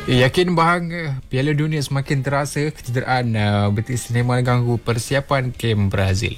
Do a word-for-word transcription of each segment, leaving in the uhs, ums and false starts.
Yakin bahagia Piala Dunia semakin terasa, kecederaan uh, betis Neymar ganggu persiapan kem Brazil.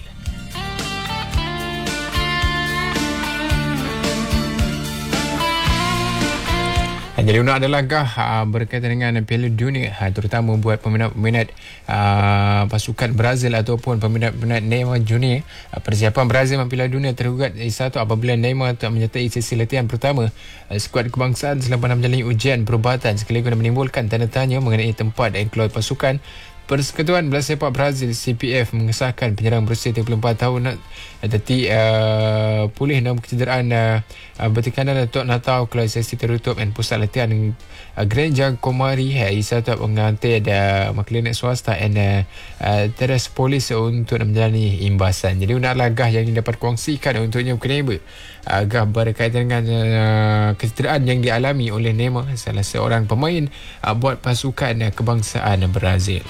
Jadi untuk ada langkah uh, berkaitan dengan Piala Dunia, uh, terutama buat peminat-peminat uh, pasukan Brazil ataupun peminat-peminat Neymar Junior. Uh, persiapan Brazil Piala Dunia tergugat satu apabila Neymar tak menyertai sesi latihan pertama uh, skuad kebangsaan selepas menjalani ujian perubatan, sekaligus menimbulkan tanda tanya mengenai tempat dan keluar pasukan. Persekutuan Bola Sepak Brazil C P F mengesahkan penyerang berusia tiga puluh empat tahun nanti uh, pulih dalam kecederaan uh, uh, bertekanan untuk Natal keluar sesi tertutup dan pusat latihan uh, Granja Comari satu pengantin ada klinik swasta dan uh, uh, teras polis untuk menjalani imbasan. Jadi untuk langkah yang dapat kongsikan untuknya kenapa agak berkaitan dengan uh, kecederaan yang dialami oleh Neymar, salah seorang pemain uh, buat pasukan uh, kebangsaan Brazil.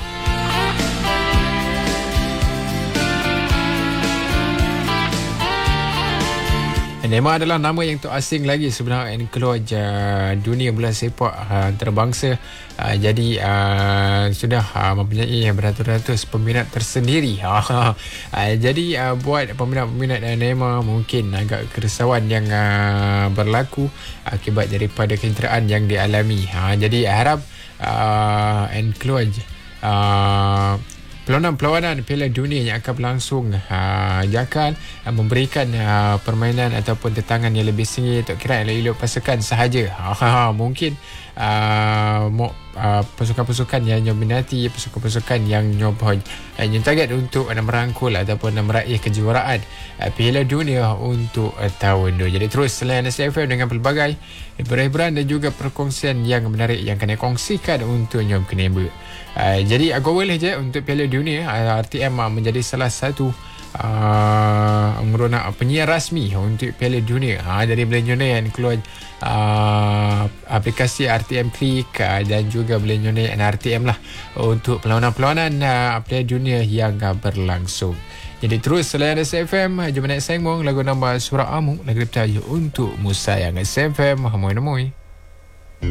Neymar adalah nama yang tak asing lagi sebenarnya yang keluar uh, dunia bola sepak uh, antarabangsa. Uh, jadi uh, sudah uh, mempunyai beratus-ratus peminat tersendiri. Uh, jadi uh, buat peminat-peminat uh, Neymar mungkin agak kerisauan yang uh, berlaku akibat daripada kecederaan yang dialami. Uh, jadi harap uh, and keluar uh, perlawanan-perlawanan Piala Dunia yang akan berlangsung uh, jangan uh, memberikan uh, permainan ataupun tentangan yang lebih tinggi untuk kira elok-elok pasukan sahaja. Uh, mungkin uh, mo, uh, pasukan-pasukan yang meminati, pasukan-pasukan yang nyoba uh, yang target untuk uh, merangkul ataupun uh, meraih kejuaraan uh, Piala Dunia untuk uh, tahun ini. Jadi terus selain S F M dengan pelbagai hiburan dan juga perkongsian yang menarik yang kena kongsikan untuk nyom keneba. Uh, jadi aku boleh je untuk Piala Dunia uh, R T M uh, menjadi salah satu uh, meronak penyiar rasmi untuk Piala Dunia. Uh, jadi boleh nyonya yang keluar uh, aplikasi R T M Click uh, dan juga boleh nyonya R T M lah untuk perlawanan-perlawanan uh, Piala Dunia yang uh, berlangsung. Jadi terus selain S F M, jom naik sengmong lagu nombor Surah Amu lagu bertajuk untuk Musayang S F M. Hamoy-hamoy.